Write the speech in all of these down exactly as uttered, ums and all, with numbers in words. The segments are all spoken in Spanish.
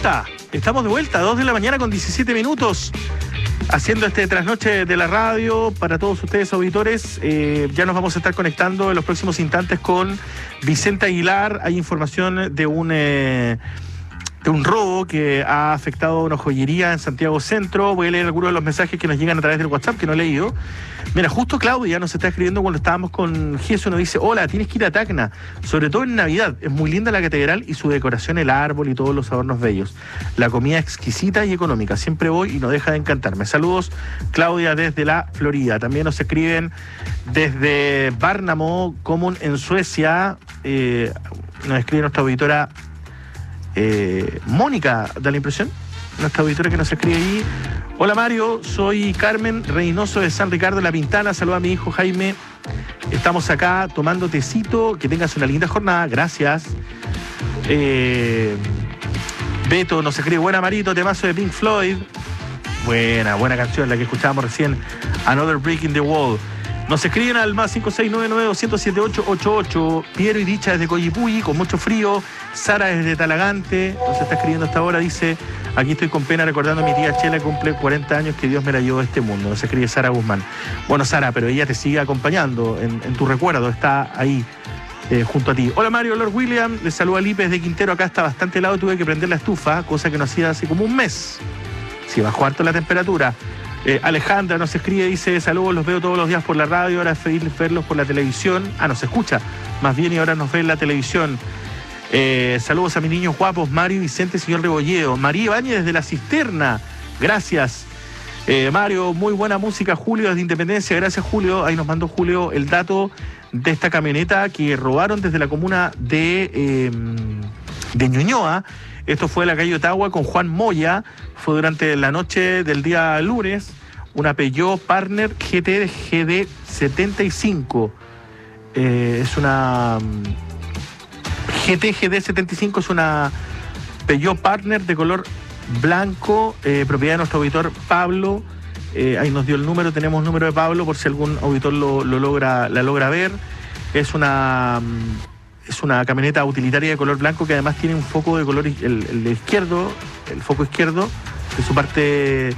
vuelta, estamos de vuelta, dos de la mañana con diecisiete minutos, haciendo este trasnoche de la radio para todos ustedes auditores. Eh, ya nos vamos a estar conectando en los próximos instantes con Vicente Aguilar. Hay información de un... Eh, de un robo que ha afectado una joyería en Santiago Centro. Voy a leer algunos de los mensajes que nos llegan a través del WhatsApp, que no he leído. Mira, justo Claudia nos está escribiendo cuando estábamos con Jesús, nos dice: hola, tienes que ir a Tacna, sobre todo en Navidad, es muy linda la catedral y su decoración, el árbol y todos los adornos bellos. La comida exquisita y económica, siempre voy y no deja de encantarme. Saludos, Claudia, desde la Florida. También nos escriben desde Värnamo, Kommun en Suecia. Eh, nos escribe nuestra auditora Eh, Mónica, da la impresión, nuestra auditora que nos escribe ahí. Hola Mario, soy Carmen Reynoso de San Ricardo de la Pintana. Saluda a mi hijo Jaime. Estamos acá tomando tecito. Que tengas una linda jornada. Gracias. Eh, Beto nos escribe: buena Marito, temazo de Pink Floyd. Buena, buena canción, la que escuchábamos recién. Another Brick in the Wall. Nos escriben al más cinco seis nueve nueve dos cero cero siete ocho ocho ocho. Piero y Dicha desde Coyipulli, con mucho frío. Sara desde Talagante, nos está escribiendo hasta ahora, dice: aquí estoy con pena recordando a mi tía Chela, que cumple cuarenta años, que Dios me la llevó a este mundo. Nos escribe Sara Guzmán. Bueno, Sara, pero ella te sigue acompañando en, en tu recuerdo, está ahí eh, junto a ti. Hola Mario, Lord William, le saluda a Lipes de Quintero. Acá está bastante helado, tuve que prender la estufa, cosa que no hacía hace como un mes. Sí, bajó harto la temperatura. Eh, Alejandra nos escribe, dice: saludos, los veo todos los días por la radio, ahora es feliz verlos por la televisión. Ah, nos escucha, más bien, y ahora nos ve en la televisión. Eh, saludos a mis niños guapos, Mario, Vicente, señor Rebolleo. María Ibáñez desde La Cisterna, gracias. Eh, Mario, muy buena música. Julio desde Independencia, gracias Julio. Ahí nos mandó Julio el dato de esta camioneta que robaron desde la comuna de, eh, de Ñuñoa. Esto fue en la calle Ottawa con Juan Moya. Fue durante la noche del día lunes. Una Peugeot Partner G T G D setenta y cinco. Eh, es una... G T G D setenta y cinco, es una Peugeot Partner de color blanco, eh, propiedad de nuestro auditor Pablo. Eh, ahí nos dio el número, tenemos número de Pablo por si algún auditor lo, lo logra, la logra ver. Es una... Es una camioneta utilitaria de color blanco que además tiene un foco de color, el, el de izquierdo, el foco izquierdo de su parte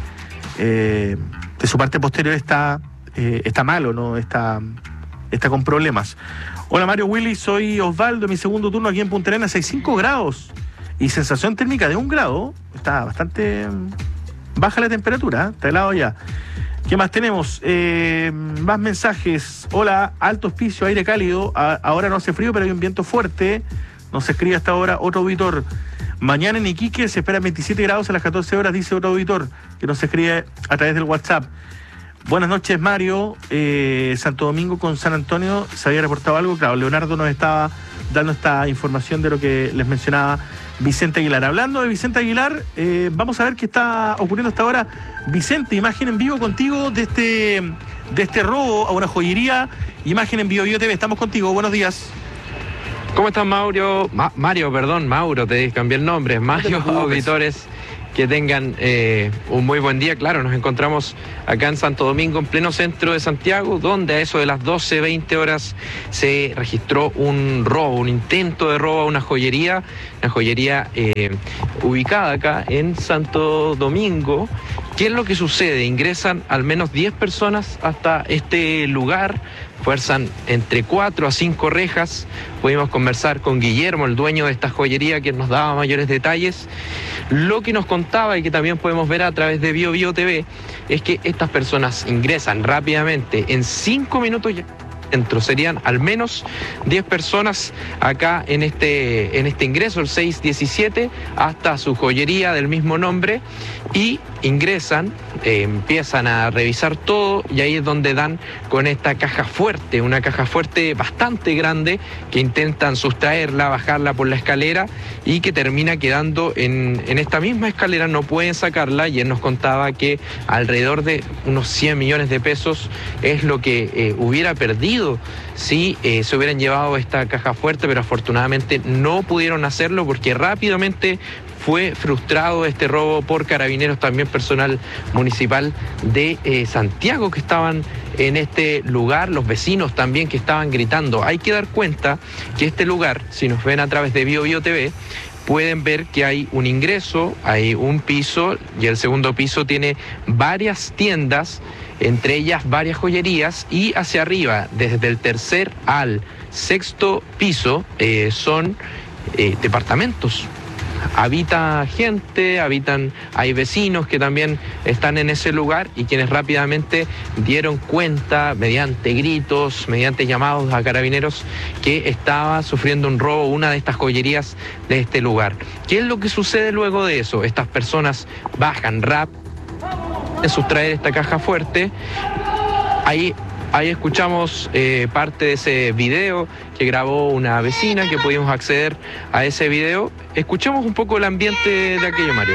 eh, de su parte posterior está, eh, está malo, ¿no? Está, está con problemas. Hola Mario, Willy, soy Osvaldo, mi segundo turno aquí en Punta Arenas, sesenta y cinco grados y sensación térmica de un grado. Está bastante baja la temperatura, ¿eh? Está helado ya. ¿Qué más tenemos? Eh, más mensajes. Hola, alto auspicio, aire cálido. A, ahora no hace frío, pero hay un viento fuerte. Nos escribe hasta ahora otro auditor. Mañana en Iquique se esperan veintisiete grados a las catorce horas, dice otro auditor, que nos escribe a través del WhatsApp. Buenas noches, Mario. Eh, Santo Domingo con San Antonio, ¿se había reportado algo? Claro, Leonardo nos estaba dando esta información de lo que les mencionaba Vicente Aguilar. Hablando de Vicente Aguilar, eh, vamos a ver qué está ocurriendo hasta ahora. Vicente, imagen en vivo contigo de este, de este robo a una joyería. Imagen en vivo, Bio T V, estamos contigo, buenos días. ¿Cómo estás, Mauro? Ma- Mario, perdón, Mauro, te cambié el nombre. Mario, auditores, que tengan eh, un muy buen día. Claro, nos encontramos acá en Santo Domingo, en pleno centro de Santiago, donde a eso de las doce, veinte horas se registró un robo, un intento de robo a una joyería, una joyería eh, ubicada acá en Santo Domingo. ¿Qué es lo que sucede? Ingresan al menos diez personas hasta este lugar, fuerzan entre cuatro a cinco rejas. Pudimos conversar con Guillermo, el dueño de esta joyería, quien nos daba mayores detalles. Lo que nos contaba y que también podemos ver a través de Bio Bio T V es que estas personas ingresan rápidamente, en cinco minutos ya dentro. Serían al menos diez personas acá en este, en este ingreso, el seis diecisiete, hasta su joyería del mismo nombre, y ingresan, eh, empiezan a revisar todo, y ahí es donde dan con esta caja fuerte, una caja fuerte bastante grande, que intentan sustraerla, bajarla por la escalera, y que termina quedando en, en esta misma escalera. No pueden sacarla, y él nos contaba que alrededor de unos cien millones de pesos es lo que eh, hubiera perdido si eh, se hubieran llevado esta caja fuerte, pero afortunadamente no pudieron hacerlo porque rápidamente fue frustrado este robo por carabineros, también personal municipal de eh, Santiago que estaban en este lugar, los vecinos también que estaban gritando. Hay que dar cuenta que este lugar, si nos ven a través de Bio Bio T V, pueden ver que hay un ingreso, hay un piso y el segundo piso tiene varias tiendas, entre ellas varias joyerías, y hacia arriba, desde el tercer al sexto piso, eh, son eh, departamentos. Habita gente, habitan, hay vecinos que también están en ese lugar y quienes rápidamente dieron cuenta mediante gritos, mediante llamados a carabineros que estaba sufriendo un robo una de estas joyerías de este lugar. ¿Qué es lo que sucede luego de eso? Estas personas bajan rap en sustraer esta caja fuerte. Ahí Ahí escuchamos eh, parte de ese video que grabó una vecina, que pudimos acceder a ese video. Escuchemos un poco el ambiente de aquello, Mario.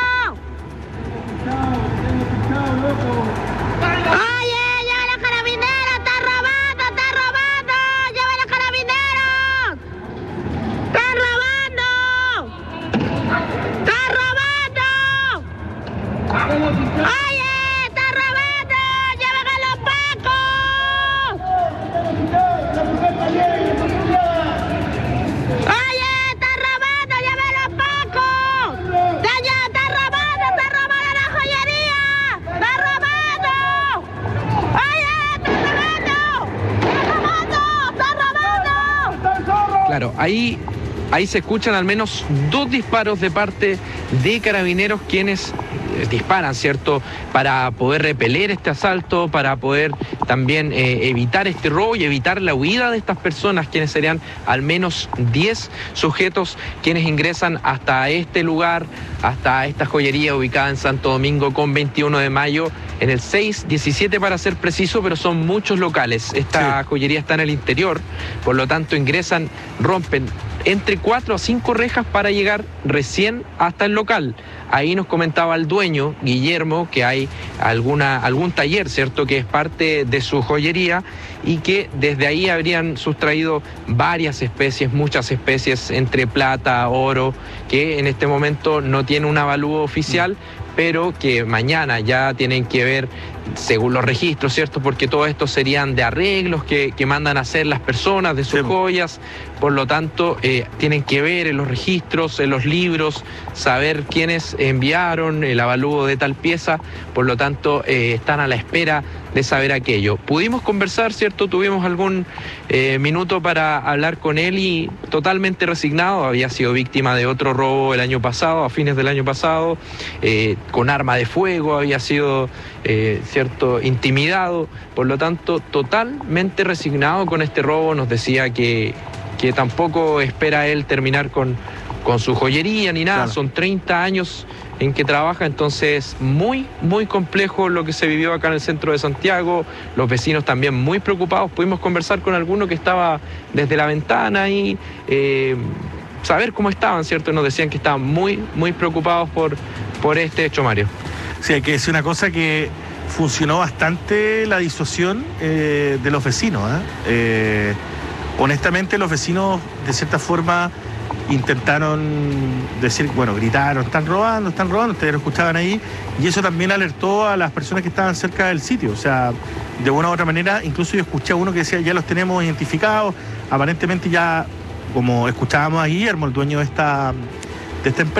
Claro, ahí, ahí se escuchan al menos dos disparos de parte de carabineros quienes eh, disparan, ¿cierto?, para poder repeler este asalto, para poder también eh, evitar este robo y evitar la huida de estas personas, quienes serían al menos diez sujetos quienes ingresan hasta este lugar, hasta esta joyería ubicada en Santo Domingo con veintiuno de mayo, en el seis diecisiete para ser preciso, pero son muchos locales. Esta sí. joyería está en el interior, por lo tanto ingresan, rompen entre cuatro a cinco rejas para llegar recién hasta el local. Ahí nos comentaba el dueño, Guillermo, que hay alguna, algún taller, ¿cierto?, que es parte de su joyería y que desde ahí habrían sustraído varias especies, muchas especies, entre plata, oro, que en este momento no tiene un avalúo oficial, pero que mañana ya tienen que ver según los registros, ¿cierto? Porque todo esto serían de arreglos que, que mandan a hacer las personas de sus sí. joyas, por lo tanto eh, tienen que ver en los registros, en los libros, saber quiénes enviaron el avalúo de tal pieza, por lo tanto eh, están a la espera de saber aquello. Pudimos conversar, ¿cierto? Tuvimos algún eh, minuto para hablar con él y totalmente resignado, había sido víctima de otro robo el año pasado, a fines del año pasado, eh, con arma de fuego, había sido eh, cierto intimidado, por lo tanto totalmente resignado con este robo. Nos decía que, que tampoco espera él terminar con, con su joyería ni nada, claro. Son treinta años en que trabaja, entonces muy, muy complejo lo que se vivió acá en el centro de Santiago, los vecinos también muy preocupados. Pudimos conversar con alguno que estaba desde la ventana y eh, saber cómo estaban, ¿cierto? Nos decían que estaban muy, muy preocupados por, por este hecho, Mario. Sí, hay que decir una cosa, que funcionó bastante la disuasión eh, de los vecinos, ¿eh? Eh, honestamente, los vecinos, de cierta forma, intentaron decir, bueno, gritaron, están robando, están robando, ustedes lo escuchaban ahí, y eso también alertó a las personas que estaban cerca del sitio. O sea, de una u otra manera, incluso yo escuché a uno que decía, ya los tenemos identificados, aparentemente ya, como escuchábamos a Guillermo, el dueño de esta, de esta empresa,